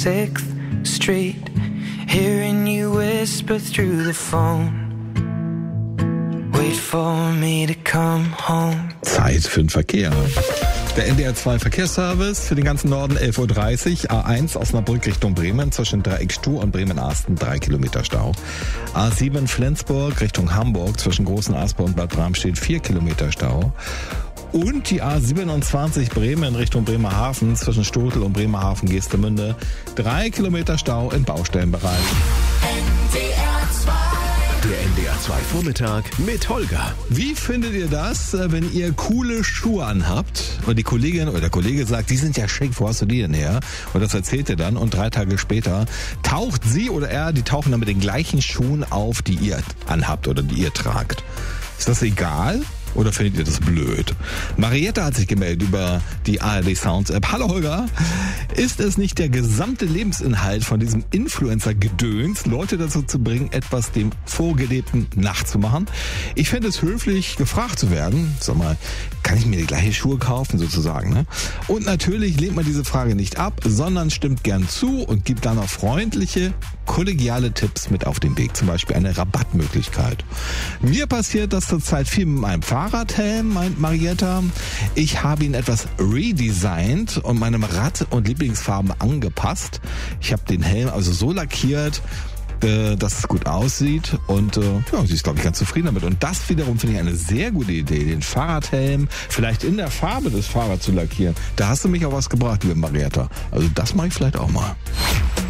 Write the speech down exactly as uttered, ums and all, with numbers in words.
sixth Street, hearing you whisper through the phone. Wait for me to come home. Zeit für den Verkehr. Der N D R zwei Verkehrsservice für den ganzen Norden elf Uhr dreißig, A eins Osnabrück Richtung Bremen zwischen Dreieckstuhl und Bremen-Arsten drei Kilometer Stau. A sieben Flensburg Richtung Hamburg zwischen Großen Asper und Bad Bramstedt vier Kilometer Stau. Und die A siebenundzwanzig Bremen Richtung Bremerhaven zwischen Stotel und Bremerhaven-Geestemünde drei Kilometer Stau im Baustellenbereich. Der N D R zwei Vormittag mit Holger. Wie findet ihr das, wenn ihr coole Schuhe anhabt und die Kollegin oder der Kollege sagt, die sind ja schick, wo hast du die denn her? Und das erzählt ihr dann und drei Tage später taucht sie oder er, die tauchen dann mit den gleichen Schuhen auf, die ihr anhabt oder die ihr tragt. Ist das egal? Oder findet ihr das blöd? Marietta hat sich gemeldet über die A R D Sounds App. Hallo Holger, ist es nicht der gesamte Lebensinhalt von diesem Influencer-Gedöns, Leute dazu zu bringen, etwas dem Vorgelebten nachzumachen? Ich fände es höflich, gefragt zu werden. Sag mal, kann ich mir die gleichen Schuhe kaufen sozusagen? Ne? Und natürlich lehnt man diese Frage nicht ab, sondern stimmt gern zu und gibt dann auch freundliche, kollegiale Tipps mit auf den Weg. Zum Beispiel eine Rabattmöglichkeit. Mir passiert das zurzeit viel mit meinem Fahrradhelm, meint Marietta. Ich habe ihn etwas redesigned und meinem Rad- und Lieblingsfarben angepasst. Ich habe den Helm also so lackiert, dass es gut aussieht und äh, ja, sie ist, glaube ich, ganz zufrieden damit. Und das wiederum finde ich eine sehr gute Idee, den Fahrradhelm vielleicht in der Farbe des Fahrrads zu lackieren. Da hast du mich auch was gebracht, liebe Marietta. Also das mache ich vielleicht auch mal.